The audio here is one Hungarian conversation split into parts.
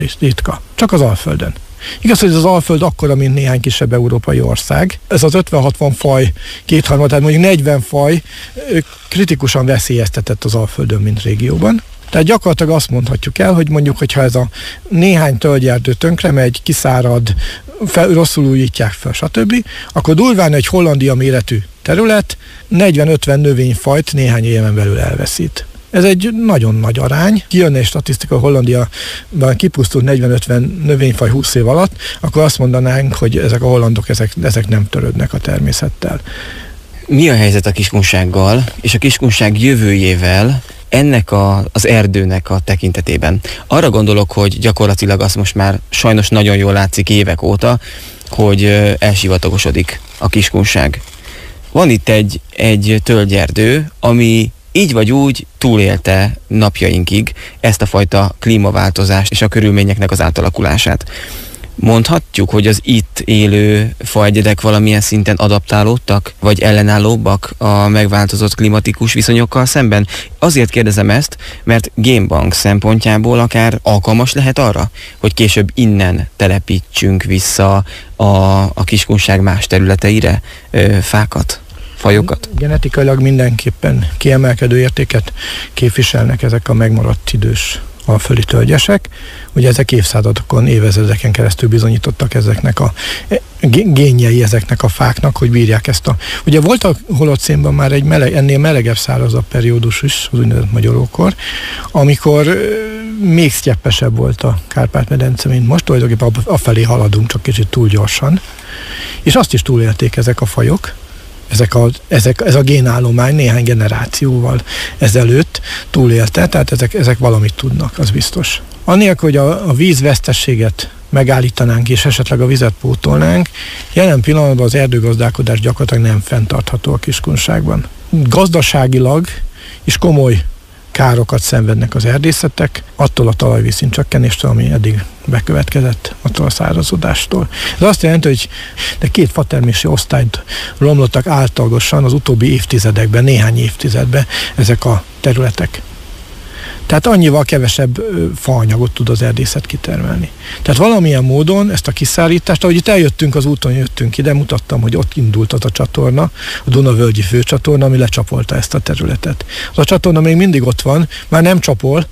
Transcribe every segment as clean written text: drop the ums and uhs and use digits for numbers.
ritka. Csak az Alföldön. Igaz, hogy az Alföld akkora, mint néhány kisebb európai ország. Ez az 50-60 faj, kétharmad, tehát mondjuk 40 faj kritikusan veszélyeztetett az Alföldön, mint régióban. Tehát gyakorlatilag azt mondhatjuk el, hogy mondjuk, hogyha ez a néhány tölgyerdő tönkre megy, kiszárad, rosszul újítják fel, stb., akkor durván egy Hollandia méretű terület 40-50 növényfajt néhány éven belül elveszít. Ez egy nagyon nagy arány. Kijönne egy statisztika, Hollandiában kipusztult 40-50 növényfaj 20 év alatt, akkor azt mondanánk, hogy ezek a hollandok ezek nem törődnek a természettel. Mi a helyzet a kiskunsággal és a kiskunság jövőjével ennek az erdőnek a tekintetében? Arra gondolok, hogy gyakorlatilag azt most már sajnos nagyon jól látszik évek óta, hogy elsivatagosodik a kiskunság. Van itt egy tölgyerdő, ami így vagy úgy túlélte napjainkig ezt a fajta klímaváltozást és a körülményeknek az átalakulását. Mondhatjuk, hogy az itt élő fajegyedek valamilyen szinten adaptálódtak, vagy ellenállóbbak a megváltozott klimatikus viszonyokkal szemben? Azért kérdezem ezt, mert génbank szempontjából akár alkalmas lehet arra, hogy később innen telepítsünk vissza a kiskunság más területeire fákat, fajokat? Genetikailag mindenképpen kiemelkedő értéket képviselnek ezek a megmaradt idős alföldi tölgyesek. Ugye ezek évszázadokon, évezredeken keresztül bizonyítottak ezeknek a génjei ezeknek a fáknak, hogy bírják ezt a... Ugye volt a holocénban már egy ennél melegebb, szárazabb periódus is, az úgynevezett magyarókor, amikor még sztyeppesebb volt a Kárpát-medence, mint most, tulajdonképpen afelé haladunk, csak kicsit túl gyorsan. És azt is túlélték ezek a fajok. Ez a génállomány néhány generációval ezelőtt túlélte, tehát ezek valamit tudnak, az biztos. Annélkül, hogy a vízvesztességet megállítanánk és esetleg a vizet pótolnánk, jelen pillanatban az erdőgazdálkodás gyakorlatilag nem fenntartható a kiskunságban. Gazdaságilag is komoly károkat szenvednek az erdészetek, attól a talajvízszint csökkenéstől, ami eddig bekövetkezett, attól a szárazodástól. Ez azt jelenti, hogy de 2 fatermési osztályt romlottak általagosan az utóbbi évtizedekben, néhány évtizedben ezek a területek. Tehát annyival kevesebb faanyagot tud az erdészet kitermelni. Tehát valamilyen módon ezt a kiszállítást, ahogy itt eljöttünk, az úton jöttünk ide, mutattam, hogy ott indult az a csatorna, a Duna-völgyi főcsatorna, ami lecsapolta ezt a területet. Az a csatorna még mindig ott van, már nem csapol,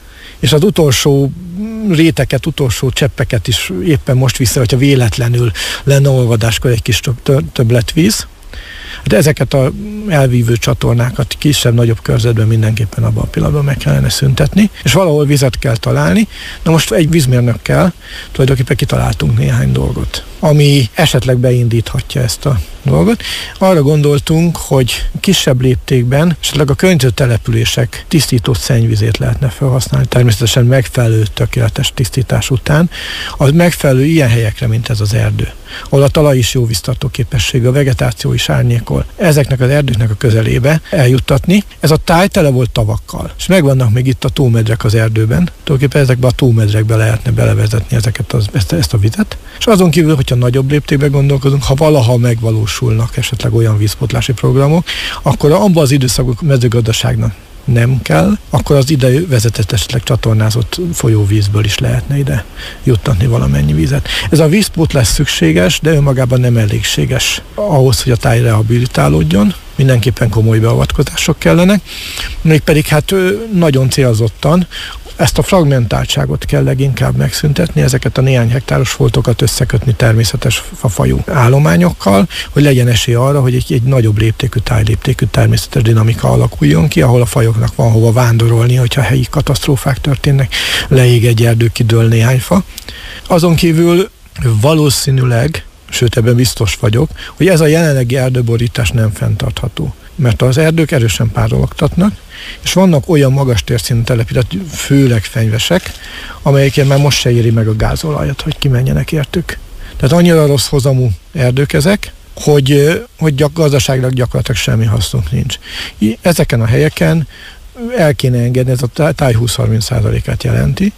és az utolsó réteket, utolsó cseppeket is éppen most vissza, hogyha véletlenül lenne olvadáskor egy kis többletvíz. De ezeket a elvívő csatornákat kisebb-nagyobb körzetben mindenképpen abban a pillanatban meg kellene szüntetni, és valahol vizet kell találni. Na most egy vízmérnökkel tulajdonképpen kitaláltunk néhány dolgot, ami esetleg beindíthatja ezt a dolgot. Arra gondoltunk, hogy kisebb léptékben esetleg a környező települések tisztított szennyvizét lehetne felhasználni, természetesen megfelelő tökéletes tisztítás után, az megfelelő ilyen helyekre, mint ez az erdő, ahol a talaj is jó víztartó képességű, a vegetáció is árnyékol. Ezeknek az erdőknek a közelébe eljuttatni. Ez a táj tele volt tavakkal, és megvannak még itt a tómedrek az erdőben, tulajdonképpen ezekbe a tómedrekbe lehetne belevezetni ezt a vizet. És azon kívül, hogyha nagyobb léptékben gondolkozunk, ha valaha megvalósulnak esetleg olyan vízpótlási programok, akkor abban az időszakban mezőgazdaságnak nem kell, akkor az ide vezetett esetleg csatornázott folyóvízből is lehetne ide juttatni valamennyi vízet. Ez a vízpótlás szükséges, de önmagában nem elégséges ahhoz, hogy a táj rehabilitálódjon. Mindenképpen komoly beavatkozások kellenek, mégpedig hát nagyon célzottan ezt a fragmentáltságot kell leginkább megszüntetni, ezeket a néhány hektáros foltokat összekötni természetes fafajú állományokkal, hogy legyen esély arra, hogy egy nagyobb léptékű, tájléptékű természetes dinamika alakuljon ki, ahol a fajoknak van hova vándorolni, hogyha helyi katasztrófák történnek, leég egy erdő, kidől néhány fa. Azon kívül valószínűleg, sőt ebben biztos vagyok, hogy ez a jelenlegi erdőborítás nem fenntartható. Mert az erdők erősen párologtatnak, és vannak olyan magas térszínű telepített, főleg fenyvesek, amelyekért már most se éri meg a gázolajat, hogy kimenjenek értük. Tehát annyira rossz hozamú erdők ezek, hogy gazdaságilag gyakorlatilag semmi hasznunk nincs. Ezeken a helyeken el kéne engedni, ez a táj 20-30%-át jelenti,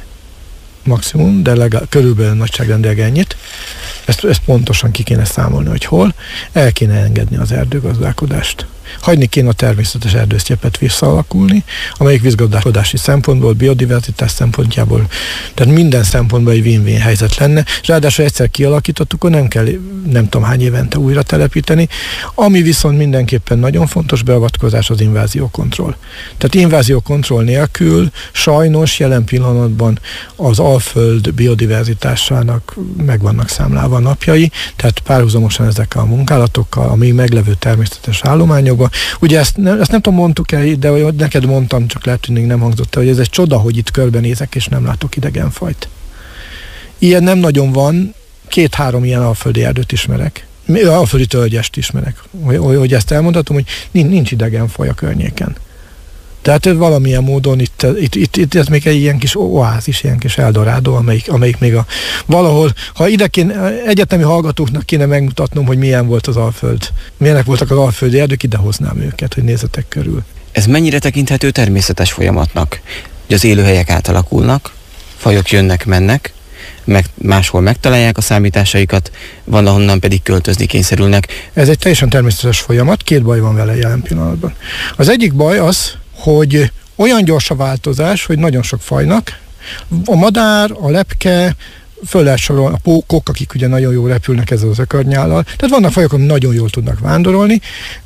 maximum, de körülbelül nagyságrendileg ennyit. Ezt pontosan ki kéne számolni, hogy hol. El kéne engedni az erdőgazdálkodást. Hagyni kéne a természetes erdősztyepet visszaalakulni, amelyik vízgazdálkodási szempontból, biodiverzitás szempontjából, tehát minden szempontból egy win-win helyzet lenne, és ráadásul egyszer kialakítottuk, akkor nem kell nem tudom hány évente újra telepíteni. Ami viszont mindenképpen nagyon fontos beavatkozás az inváziókontroll. Tehát inváziókontroll nélkül sajnos jelen pillanatban az Alföld biodiverzitásának meg vannak számlálva a napjai, tehát párhuzamosan ezekkel a munkálatokkal, a még meglevő természetes állományokban. Ugye ezt nem tudom, mondtuk el, de neked mondtam, csak lehet, hogy még nem hangzott el, hogy ez egy csoda, hogy itt körbenézek, és nem látok idegenfajt. Ilyen nem nagyon van, 2-3 ilyen alföldi erdőt ismerek. Alföldi tölgyest ismerek. Hogy ezt elmondhatom, hogy nincs idegenfaj a környéken. Tehát valamilyen módon itt ez még egy ilyen kis oázis, ilyen kis Eldorádó, amelyik még valahol, ha ide egyetemi hallgatóknak kéne megmutatnom, hogy milyen volt az Alföld, milyenek voltak az alföldi erdők, idehoznám őket, hogy nézzetek körül. Ez mennyire tekinthető természetes folyamatnak? Hogy az élőhelyek átalakulnak, fajok jönnek-mennek, máshol megtalálják a számításaikat, van ahonnan pedig költözni kényszerülnek. Ez egy teljesen természetes folyamat, 2 baj van vele jelen pillanatban. Az egyik baj az, hogy olyan gyors a változás, hogy nagyon sok fajnak, a madár, a lepke, föl lehet sorolni, a pókok, akik ugye nagyon jól repülnek ezzel az ökörnyállal. Tehát vannak fajok, amik nagyon jól tudnak vándorolni,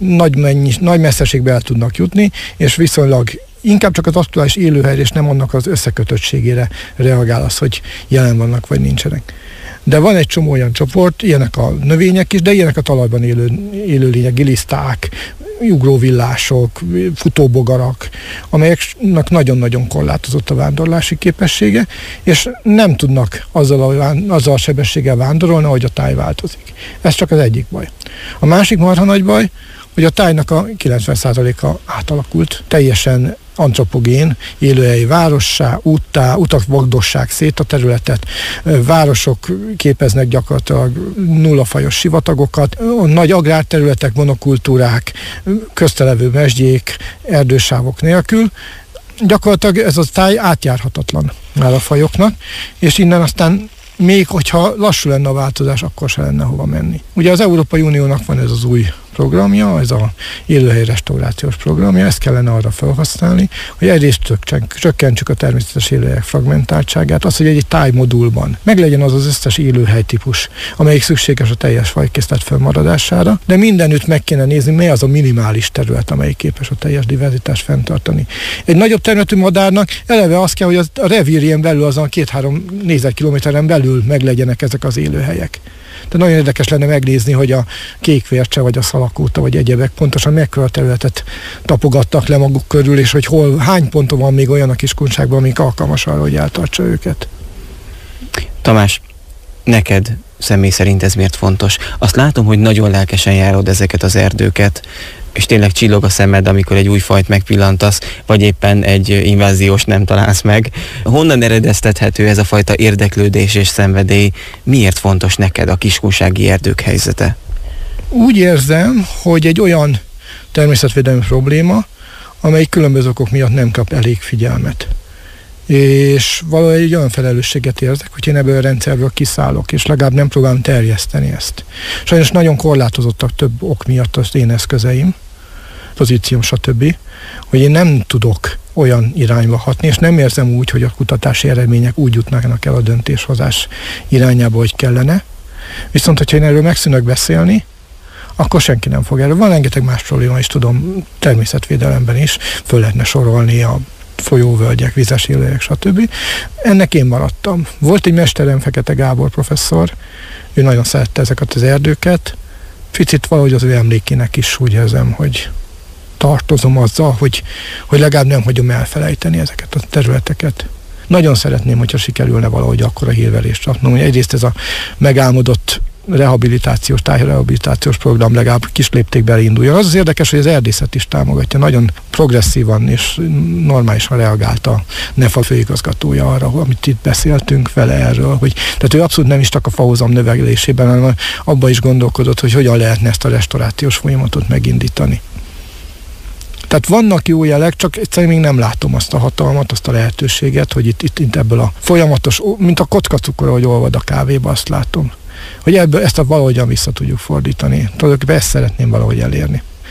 nagy messzeségbe el tudnak jutni, és viszonylag inkább csak az aktuális élőhelyre, és nem annak az összekötöttségére reagál az, hogy jelen vannak, vagy nincsenek. De van egy csomó olyan csoport, ilyenek a növények is, de ilyenek a talajban élőlények, giliszták, ugróvillások, futóbogarak, amelyeknek nagyon-nagyon korlátozott a vándorlási képessége, és nem tudnak azzal a sebességgel vándorolni, ahogy a táj változik. Ez csak az egyik baj. A másik marha nagy baj, hogy a tájnak a 90%-a átalakult, teljesen antropogén, élőhelyi várossá, utak vagdossák szét a területet, városok képeznek gyakorlatilag nullafajos sivatagokat, nagy agrárterületek, monokultúrák, köztelevő mesdjék, erdősávok nélkül. Gyakorlatilag ez a táj átjárhatatlan már a fajoknak, és innen aztán még hogyha lassú lenne a változás, akkor se lenne hova menni. Ugye az Európai Uniónak van ez az új programja, ez a élőhely restaurációs programja, ezt kellene arra felhasználni, hogy egyrészt csökkentsük a természetes élőhelyek fragmentáltságát, az, hogy egy tájmodulban meglegyen az az összes élőhelytípus, amelyik szükséges a teljes fajkészlet fennmaradására, de mindenütt meg kéne nézni, mely az a minimális terület, amelyik képes a teljes diverzitást fenntartani. Egy nagyobb területű madárnak eleve az kell, hogy a revírjén belül, azon 2-3 négyzetkilométeren belül meglegyenek ezek az élőhelyek. De nagyon érdekes lenne megnézni, hogy a kékvércse, vagy a szalakóta, vagy egyebek pontosan mekkora területet tapogattak le maguk körül, és hogy hány ponton van még olyan a Kiskunságban, amik alkalmas arra, hogy eltartsa őket. Tamás, neked személy szerint ez miért fontos? Azt látom, hogy nagyon lelkesen járod ezeket az erdőket, és tényleg csillog a szemed, amikor egy új fajt megpillantasz, vagy éppen egy inváziós nem találsz meg. Honnan eredeztethető ez a fajta érdeklődés és szenvedély? Miért fontos neked a kiskunsági erdők helyzete? Úgy érzem, hogy egy olyan természetvédelmi probléma, amely különböző okok miatt nem kap elég figyelmet. És valahogy egy olyan felelősséget érzek, hogy én ebből a rendszerből kiszállok, és legalább nem próbálom terjeszteni ezt. Sajnos nagyon korlátozottak több ok miatt az én eszközeim, pozícióm, stb., hogy én nem tudok olyan irányba hatni, és nem érzem úgy, hogy a kutatási eredmények úgy jutnak el a döntéshozás irányába, hogy kellene. Viszont, hogyha én erről megszűnök beszélni, akkor senki nem fog erről. Van rengeteg más probléma is, tudom, természetvédelemben is, föl lehetne sorolni a folyóvölgyek, vizes élőhelyek, stb. Ennek én maradtam. Volt egy mesterem, Fekete Gábor professzor, ő nagyon szerette ezeket az erdőket. Picit valahogy az ő emlékének is úgy érzem, hogy tartozom azzal, hogy legalább nem hagyom elfelejteni ezeket a területeket. Nagyon szeretném, hogyha sikerülne valahogy akkora hírverést raknom, hogy egyrészt ez a megálmodott tájrehabilitációs program legalább kis léptékben induljon. Az érdekes, hogy az erdészet is támogatja. Nagyon progresszívan és normálisan reagált a NEFA főigazgatója arra, amit itt beszéltünk vele erről. Tehát ő abszolút nem is csak a fahozam növelésében, hanem abban is gondolkodott, hogy hogyan lehetne ezt a restaurációs folyamatot megindítani. Tehát vannak jó jelek, csak egyszerűen még nem látom azt a hatalmat, azt a lehetőséget, hogy itt ebből a folyamatos, mint a kockacukor, ahogy olvad a kávéba, azt látom. Hogy ezt valahogyan vissza tudjuk fordítani. Tulajdonképpen ezt szeretném valahogy elérni.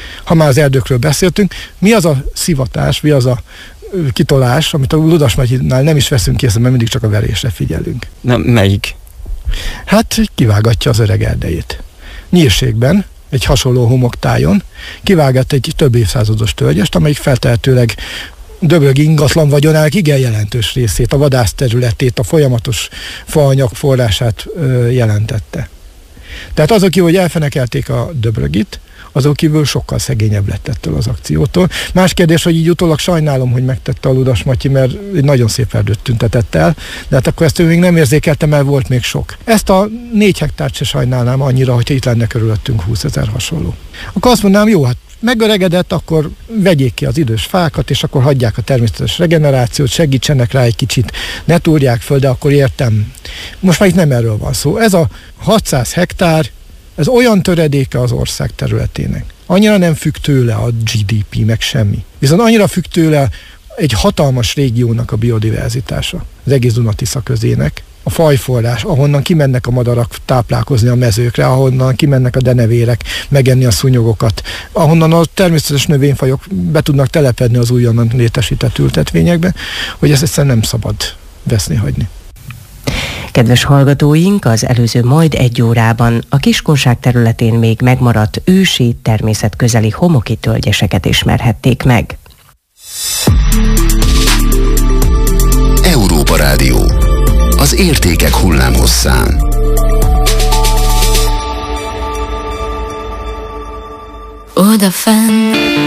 Ha már az erdőkről beszéltünk, mi az a szivatás, mi az a kitolás, amit a Ludasmatyinál nem is veszünk észre, mert mindig csak a verésre figyelünk. Na, melyik? Hát kivágatja az öreg erdejét. Nyírségben, egy hasonló homoktájon kivágott egy több évszázados tölgyest, amelyik feltehetőleg döbrögi ingatlan vagyonának igen jelentős részét, a vadászterületét, a folyamatos faanyag forrását jelentette. Tehát azok kívül, hogy elfenekelték a döbrögit, azok kívül sokkal szegényebb lett ettől az akciótól. Más kérdés, hogy így utólag sajnálom, hogy megtette a Ludas Matyi, mert egy nagyon szép erdőt tüntetett el, de hát akkor ezt ő még nem érzékelte, mert volt még sok. Ezt a 4 hektárt se sajnálnám annyira, hogyha itt lenne körülöttünk 20 000 hasonló. Akkor azt mondanám, jó, hát megöregedett, akkor vegyék ki az idős fákat, és akkor hagyják a természetes regenerációt, segítsenek rá egy kicsit, ne túrják föl, de akkor értem. Most már itt nem erről van szó. Ez a 600 hektár, ez olyan töredéke az ország területének. Annyira nem függ tőle a GDP, meg semmi. Viszont annyira függ tőle egy hatalmas régiónak a biodiverzitása, az egész Duna-Tisza közének, a fajforrás, ahonnan kimennek a madarak táplálkozni a mezőkre, ahonnan kimennek a denevérek megenni a szúnyogokat, ahonnan a természetes növényfajok be tudnak telepedni az újonnan létesített ültetvényekbe, hogy ezt egyszerűen nem szabad veszni hagyni. Kedves hallgatóink, az előző majd 1 órában a Kiskunság területén még megmaradt ősi, természetközeli homoki tölgyeseket ismerhették meg. Európa Rádió. Az értékek hullámhosszán. Odafenn